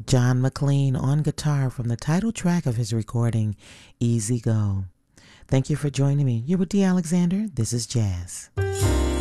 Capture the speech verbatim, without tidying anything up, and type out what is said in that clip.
John McLean on guitar from the title track of his recording, Easy Go. Thank you for joining me. You're with Dee Alexander. This is Jazz.